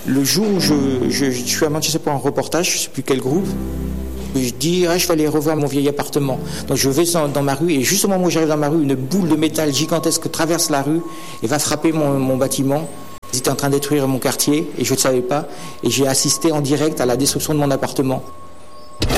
Le jour où je suis à Manchester pour un reportage, je ne sais plus quel groupe, je dis je vais aller revoir mon vieil appartement. Donc je vais dans ma rue et juste au moment où j'arrive dans ma rue, une boule de métal gigantesque traverse la rue et va frapper mon bâtiment. Ils étaient en train de détruire mon quartier et je ne savais pas. Et j'ai assisté en direct à la destruction de mon appartement.